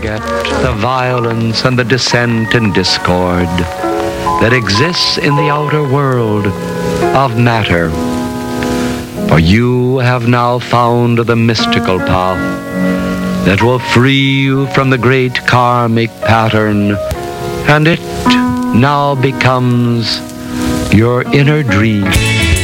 forget the violence and the dissent and discord that exists in the outer world of matter. For you have now found the mystical path that will free you from the great karmic pattern, and it now becomes your inner dream.